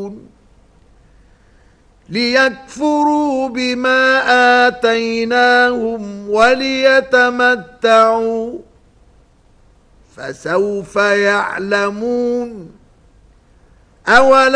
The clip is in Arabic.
يعملون ليكفروا بما آتيناهم وليتمتعوا فسوف يعلمون. أولم